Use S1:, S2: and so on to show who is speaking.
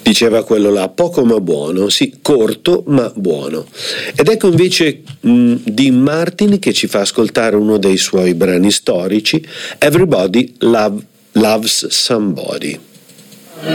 S1: Diceva quello là, poco ma buono, sì, corto ma buono. Ed ecco invece Dean Martin che ci fa ascoltare uno dei suoi brani storici, Everybody Loves Somebody.